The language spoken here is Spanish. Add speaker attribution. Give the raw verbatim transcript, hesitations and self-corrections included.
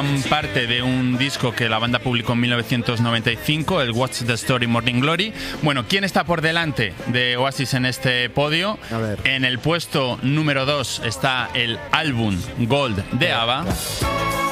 Speaker 1: forman parte de un disco que la banda publicó en mil novecientos noventa y cinco, el What's the Story Morning Glory. Bueno, ¿quién está por delante de Oasis en este podio?
Speaker 2: A ver.
Speaker 1: En el puesto número dos está el álbum Gold de ABBA.